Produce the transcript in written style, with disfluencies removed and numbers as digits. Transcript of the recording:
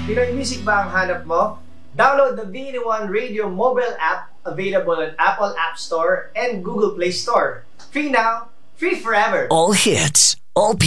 Pinoy Music ba ang hanap mo? Download the BD1 Radio mobile app available on Apple App Store and Google Play Store. Free now, free forever. All hits, all